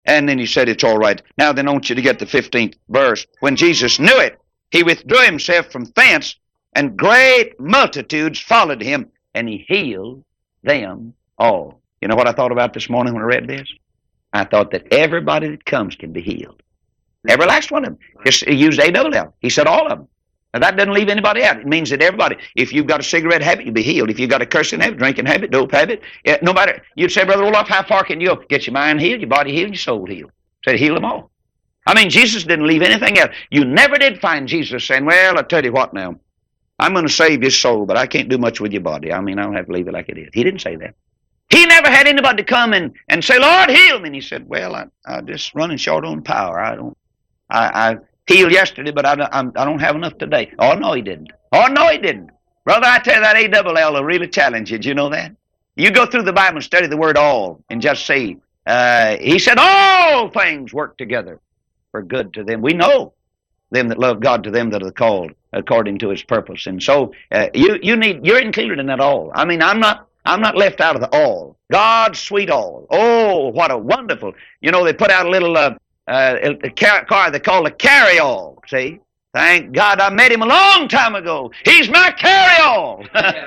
And then he said, it's all right. Now then, I want you to get the 15th verse. When Jesus knew it, he withdrew himself from thence, and great multitudes followed him, and he healed them all. You know what I thought about this morning when I read this? I thought that everybody that comes can be healed. Every last one of them. He used A-double-L. He said all of them. Now that doesn't leave anybody out. It means that everybody, if you've got a cigarette habit, you'll be healed. If you've got a cursing habit, drinking habit, dope habit, no matter, you'd say, Brother Roloff, how far can you go? Get your mind healed, your body healed, your soul healed. Said heal them all. I mean, Jesus didn't leave anything else. You never did find Jesus saying, well, I'll tell you what now. I'm going to save your soul, but I can't do much with your body. I mean, I'll have to leave it like it is. He didn't say that. He never had anybody to come and say, Lord, heal me. And he said, well, I'm just running short on power. I healed yesterday, but I don't have enough today. Oh, no, he didn't. Oh, no, he didn't. Brother, I tell you, that A-double-L will really challenge you. Did you know that? You go through the Bible and study the word all and just see. He said, all things work together for good to them. We know them that love God, to them that are called according to his purpose. And so you're included in that all. I mean, I'm not left out of the all. God's sweet all. Oh, what a wonderful. You know, they put out a little car they call a carry-all. See? Thank God I met him a long time ago. He's my carry-all.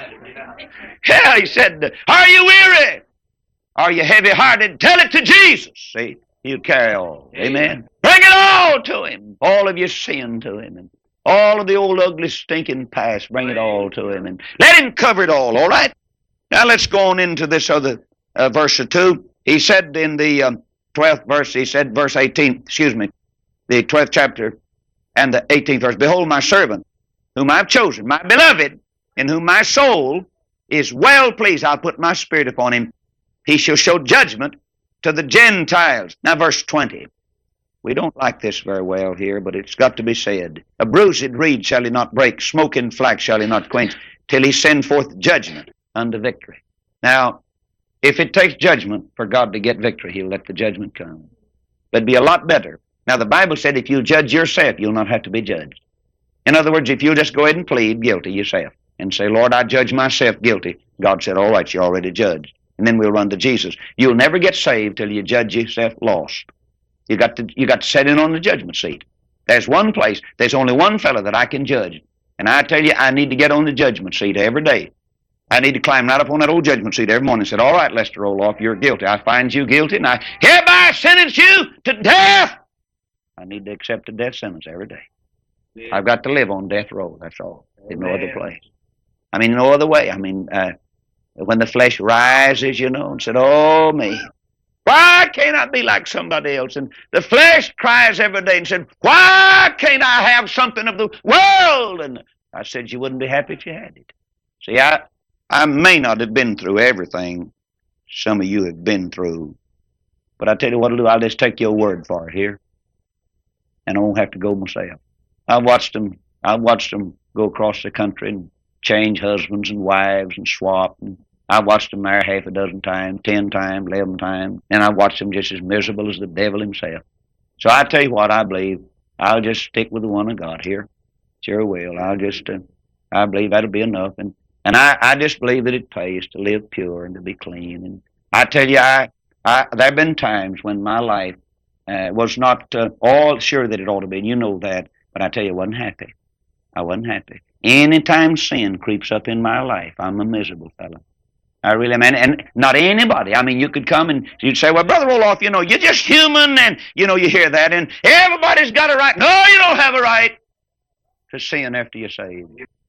Yeah, he said, are you weary? Are you heavy-hearted? Tell it to Jesus. See? He'll carry all. Amen. Bring it all to him. All of your sin to him. And all of the old ugly stinking past, bring it all to him. And let him cover it all right? Now let's go on into this other verse or two. He said in the 12th verse, he said, verse 18, the 12th chapter and the 18th verse, behold my servant, whom I've chosen, my beloved, in whom my soul is well pleased. I'll put my spirit upon him. He shall show judgment to the Gentiles. Now verse 20. We don't like this very well here, but it's got to be said. A bruised reed shall he not break, smoking flax shall he not quench, till he send forth judgment unto victory. Now, if it takes judgment for God to get victory, he'll let the judgment come. But it'd be a lot better. Now, the Bible said if you judge yourself, you'll not have to be judged. In other words, if you'll just go ahead and plead guilty yourself and say, Lord, I judge myself guilty, God said, all right, you're already judged. And then we'll run to Jesus. You'll never get saved till you judge yourself lost. You got to set in on the judgment seat. There's one place, there's only one fellow that I can judge. And I tell you, I need to get on the judgment seat every day. I need to climb right up on that old judgment seat every morning and say, all right, Lester Roloff, you're guilty. I find you guilty, and I hereby sentence you to death. I need to accept the death sentence every day. Yeah. I've got to live on death row, that's all. There's no other place. I mean, no other way. I mean, when the flesh rises, you know, and said, oh, me. Why can't I be like somebody else? And the flesh cries every day and said, why can't I have something of the world? And I said, you wouldn't be happy if you had it. See, I may not have been through everything some of you have been through, but I tell you what I'll do, I'll just take your word for it here, and I won't have to go myself. I watched them go across the country and change husbands and wives and swap, and I watched them marry half a dozen times, 10 times, 11 times, and I watched them just as miserable as the devil himself. So I tell you what, I believe I'll just stick with the one I got here. Sure will. I believe that'll be enough. And I just believe that it pays to live pure and to be clean. And I tell you, there have been times when my life was not all sure that it ought to be, and you know that, but I tell you, I wasn't happy. I wasn't happy. Anytime sin creeps up in my life, I'm a miserable fellow. I really am. And not anybody. I mean, you could come and you'd say, well, Brother Roloff, you know, you're just human, and, you know, you hear that, and everybody's got a right. No, you don't have a right to sin after you're saved.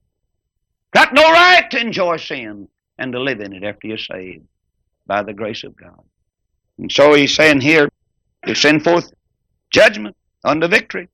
Got no right to enjoy sin and to live in it after you're saved by the grace of God. And so he's saying here, he'll send forth judgment unto victory.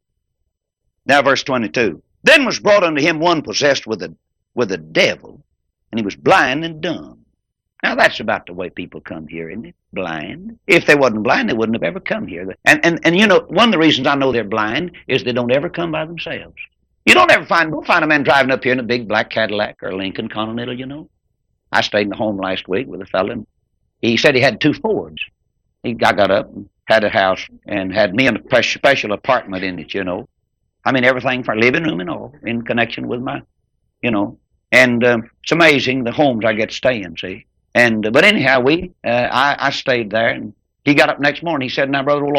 Now verse 22. Then was brought unto him one possessed with a devil, and he was blind and dumb. Now that's about the way people come here, isn't it? Blind. If they wasn't blind, they wouldn't have ever come here. And you know, one of the reasons I know they're blind is they don't ever come by themselves. You don't find a man driving up here in a big black Cadillac or Lincoln Continental, you know. I stayed in the home last week with a fellow, and he said he had 2 Fords. I got up and had a house and had me in a special apartment in it, you know. I mean, everything from living room and all in connection with my, you know. And it's amazing the homes I get to stay in, see. And but anyhow, I stayed there, and he got up next morning. He said, now, Brother